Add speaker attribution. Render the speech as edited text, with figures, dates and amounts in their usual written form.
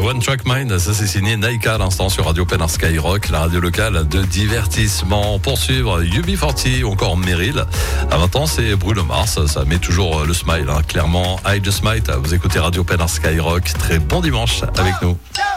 Speaker 1: One Track Mind, ça c'est signé Naika à l'instant sur Radio Pénard Skyrock, la radio locale de divertissement. Pour suivre UB40 ou encore Meryl. À 20 ans, c'est Bruno Mars, ça met toujours le smile, hein. Clairement, I Just Might. Vous écoutez Radio Pénard Skyrock. Très bon dimanche avec nous.